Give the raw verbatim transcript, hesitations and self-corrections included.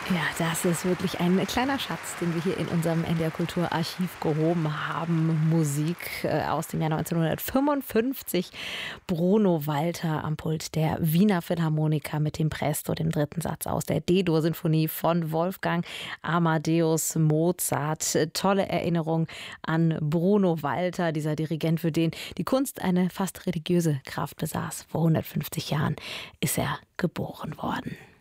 Ja, das ist wirklich ein kleiner Schatz, den wir hier in unserem N D R Kultur Archiv gehoben haben. Musik äh, aus dem Jahr neunzehnhundertfünfundfünfzig. Bruno Walter am Pult der Wiener Philharmoniker mit dem Presto, dem dritten Satz aus der D-Dur-Sinfonie von Wolfgang Amadeus Mozart. Tolle Erinnerung an Bruno Walter, dieser Dirigent, für den die Kunst eine fast religiöse Kraft besaß. Vor hundertfünfzig Jahren ist er geboren worden.